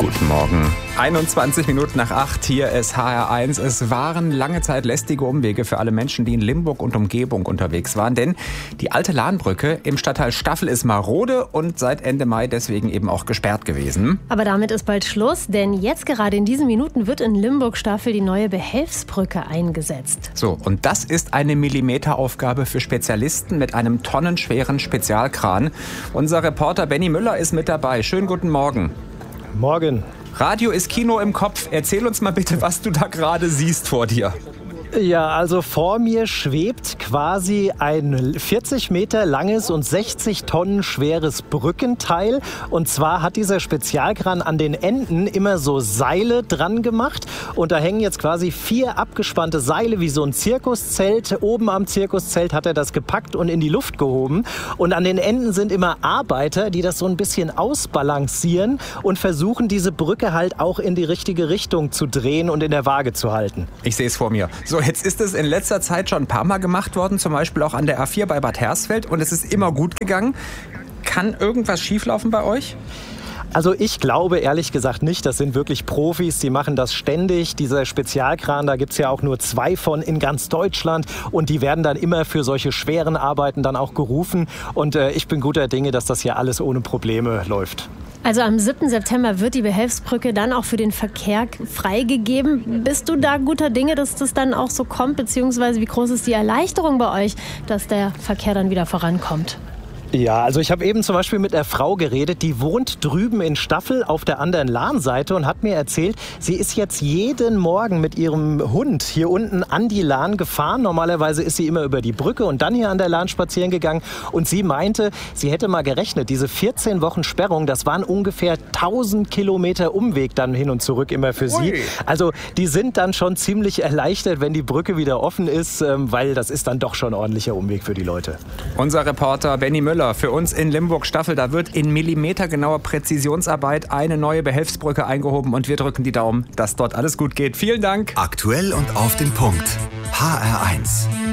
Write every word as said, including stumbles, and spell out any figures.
Guten Morgen. einundzwanzig Minuten nach acht, hier ist H R eins. Es waren lange Zeit lästige Umwege für alle Menschen, die in Limburg und Umgebung unterwegs waren. Denn die alte Lahnbrücke im Stadtteil Staffel ist marode und seit Ende Mai deswegen eben auch gesperrt gewesen. Aber damit ist bald Schluss, denn jetzt gerade in diesen Minuten wird in Limburg-Staffel die neue Behelfsbrücke eingesetzt. So, und das ist eine Millimeteraufgabe für Spezialisten mit einem tonnenschweren Spezialkran. Unser Reporter Benny Müller ist mit dabei. Schönen guten Morgen. Morgen. Radio ist Kino im Kopf. Erzähl uns mal bitte, was du da gerade siehst vor dir. Ja, also vor mir schwebt quasi ein vierzig Meter langes und sechzig Tonnen schweres Brückenteil. Und zwar hat dieser Spezialkran an den Enden immer so Seile dran gemacht. Und da hängen jetzt quasi vier abgespannte Seile wie so ein Zirkuszelt. Oben am Zirkuszelt hat er das gepackt und in die Luft gehoben. Und an den Enden sind immer Arbeiter, die das so ein bisschen ausbalancieren und versuchen, diese Brücke halt auch in die richtige Richtung zu drehen und in der Waage zu halten. Ich sehe es vor mir. So, jetzt ist es in letzter Zeit schon ein paar Mal gemacht worden, zum Beispiel auch an der A vier bei Bad Hersfeld, und es ist immer gut gegangen. Kann irgendwas schieflaufen bei euch? Also ich glaube ehrlich gesagt nicht, das sind wirklich Profis, die machen das ständig. Dieser Spezialkran, da gibt's ja auch nur zwei von in ganz Deutschland und die werden dann immer für solche schweren Arbeiten dann auch gerufen. Und äh, ich bin guter Dinge, dass das hier alles ohne Probleme läuft. Also am siebten September wird die Behelfsbrücke dann auch für den Verkehr freigegeben. Bist du da guter Dinge, dass das dann auch so kommt? Beziehungsweise wie groß ist die Erleichterung bei euch, dass der Verkehr dann wieder vorankommt? Ja, also ich habe eben zum Beispiel mit einer Frau geredet, die wohnt drüben in Staffel auf der anderen Lahnseite und hat mir erzählt, sie ist jetzt jeden Morgen mit ihrem Hund hier unten an die Lahn gefahren. Normalerweise ist sie immer über die Brücke und dann hier an der Lahn spazieren gegangen. Und sie meinte, sie hätte mal gerechnet, diese vierzehn Wochen Sperrung, das waren ungefähr tausend Kilometer Umweg dann hin und zurück immer für sie. Ui. Also die sind dann schon ziemlich erleichtert, wenn die Brücke wieder offen ist, weil das ist dann doch schon ein ordentlicher Umweg für die Leute. Unser Reporter Benny Müller für uns in Limburg-Staffel. Da wird in millimetergenauer Präzisionsarbeit eine neue Behelfsbrücke eingehoben und wir drücken die Daumen, dass dort alles gut geht. Vielen Dank. Aktuell und auf den Punkt. H R eins.